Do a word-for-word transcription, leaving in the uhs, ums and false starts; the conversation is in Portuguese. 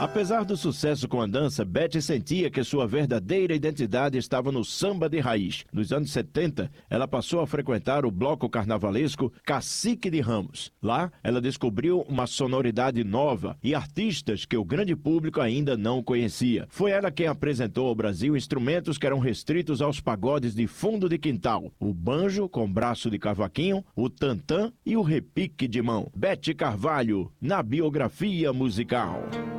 Apesar do sucesso com a dança, Beth sentia que sua verdadeira identidade estava no samba de raiz. Nos anos setenta, ela passou a frequentar o bloco carnavalesco Cacique de Ramos. Lá, ela descobriu uma sonoridade nova e artistas que o grande público ainda não conhecia. Foi ela quem apresentou ao Brasil instrumentos que eram restritos aos pagodes de fundo de quintal: o banjo com braço de cavaquinho, o tantã e o repique de mão. Beth Carvalho, na biografia musical.